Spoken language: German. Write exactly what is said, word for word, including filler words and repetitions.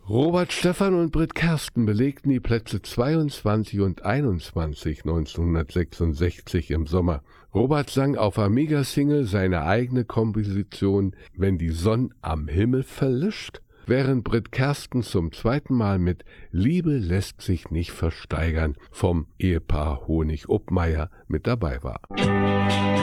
Robert Stephan und Brit Kersten belegten die Plätze zweiundzwanzig und einundzwanzig neunzehnhundertsechsundsechzig im Sommer. Robert sang auf Amiga-Single seine eigene Komposition »Wenn die Sonn am Himmel verlischt«, während Brit Kersten zum zweiten Mal mit »Liebe lässt sich nicht versteigern« vom Ehepaar Honig-Uppmeyer mit dabei war.